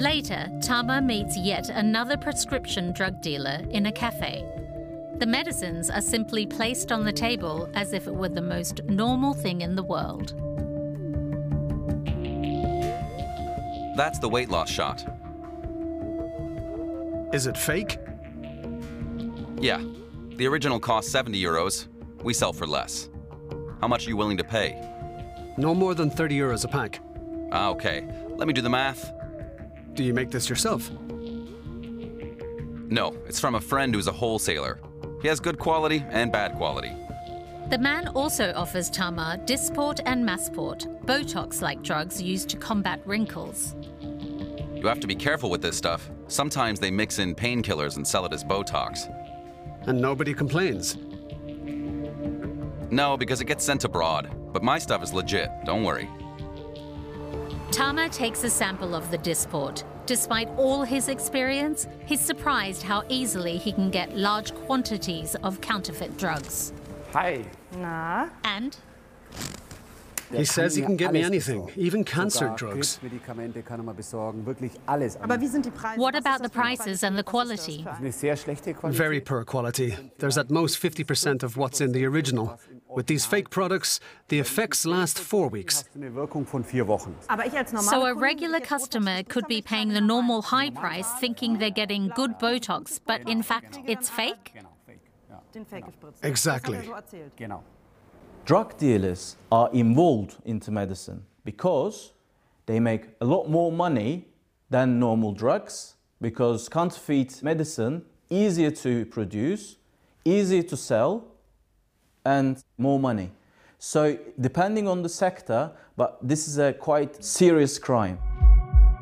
Later, Tama meets yet another prescription drug dealer in a cafe. The medicines are simply placed on the table as if it were the most normal thing in the world. That's the weight loss shot. Is it fake? Yeah. The original cost 70 euros. We sell for less. How much are you willing to pay? No more than 30 euros a pack. Ah, okay. Let me do the math. Do you make this yourself? No, it's from a friend who's a wholesaler. He has good quality and bad quality. The man also offers Tama Dysport and Massport, Botox-like drugs used to combat wrinkles. You have to be careful with this stuff. Sometimes they mix in painkillers and sell it as Botox. And nobody complains? No, because it gets sent abroad. But my stuff is legit, don't worry. Tama takes a sample of the Dysport. Despite all his experience, he's surprised how easily he can get large quantities of counterfeit drugs. Hi. Na? And he says he can get me anything, even cancer drugs. what about the prices and the quality? Very poor quality. There's at most 50% of what's in the original. With these fake products, the effects last 4 weeks. So a regular customer could be paying the normal high price thinking they're getting good Botox, but in fact it's fake? Exactly. Drug dealers are involved into medicine because they make a lot more money than normal drugs, because counterfeit medicine easier to produce, easier to sell, and more money. So depending on the sector, but this is a quite serious crime.